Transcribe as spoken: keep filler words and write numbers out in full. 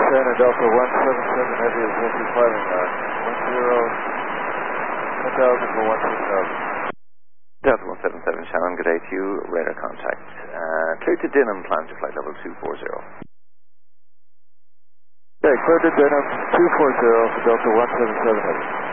Center, Delta one seven seven Heavy is Whiskey climbing uh, one zero, one thousand for one six thousand. Delta one seven seven Shannon, good day to you, radar contact. Uh, clear to Denham, plan to flight level two four zero. Okay, clear to Denham two four zero for Delta one seven seven Heavy.